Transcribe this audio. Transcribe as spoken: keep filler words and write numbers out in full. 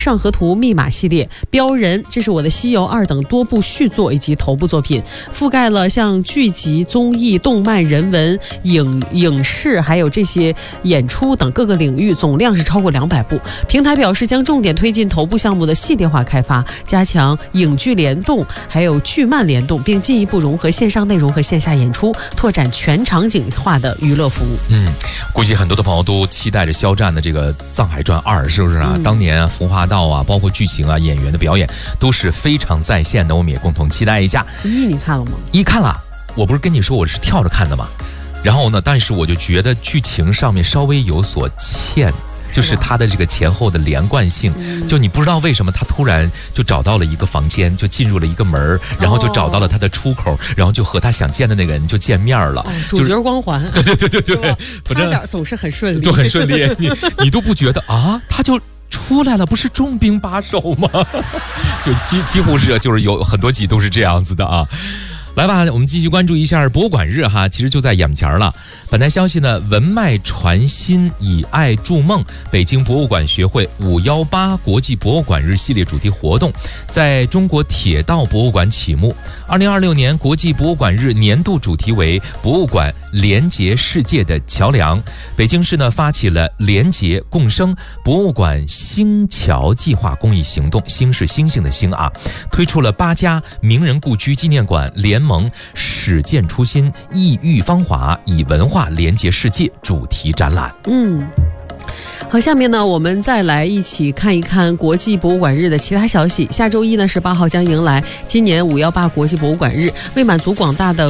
上河图密码系列，标人，这是我的西游二等多部续作以及头部作品，覆盖了像剧集、综艺、动漫、人文、影影视，还有这些演出等各个领域，总量是超过两百部。平台表示将重点推进头部项目的系列化开发，加强影剧联动，还有剧漫联动，并进一步融合线上内容和线下演出，拓展全场景化的娱乐服务。 嗯，估计很多的朋友都期待着肖战的这个《藏海传二》，是不是啊？嗯、当年啊，服化道啊，包括剧情啊，演员的表演都是非常在线的，我们也共同期待一下。 一你看了吗？ 一看了，我不是跟你说我是跳着看的吗？然后呢，但是我就觉得剧情上面稍微有所欠。就是他的这个前后的连贯性，就你不知道为什么他突然就找到了一个房间，就进入了一个门，然后就找到了他的出口，然后就和他想见的那个人就见面了。 哦、主角光环， 对对对对对， 反正总是很顺利， 就很顺利。你你都不觉得啊，他就出来了，不是重兵把守吗？就几几乎是就是有很多集都是这样子的啊。来吧，我们继续关注一下博物馆日哈，其实就在眼前了。本台消息呢，文脉传心，以爱筑梦，北京博物馆学会五幺八国际博物馆日系列主题活动在中国铁道博物馆启幕。二零二六年国际博物馆日年度主题为博物馆连结世界的桥梁。北京市呢发起了连结共生博物馆星桥计划公益行动，星是星星的星啊，推出了八家名人故居纪念馆联盟始见初心，异域芳华，以文化连接世界主题展览。 嗯。好，下面呢，我们再来一起看一看国际博物馆日的其他消息。下周一呢，十八号将迎来今年五幺八国际博物馆日，为满足广大的